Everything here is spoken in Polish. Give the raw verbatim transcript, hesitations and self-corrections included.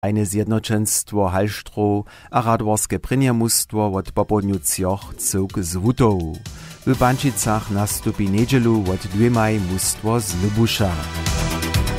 Eine zjednoczenstwo Halštro a radworske prynjemustwo od popodniucjoch cyłk z Wutowu. W Pančicach nastupi niedzielu od dwemaj mustwo z Lubusza.